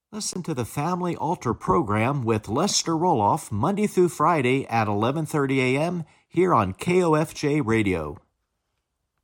Listen to the Family Altar program with Lester Roloff Monday through Friday at 11:30 a.m. here on KOFJ Radio.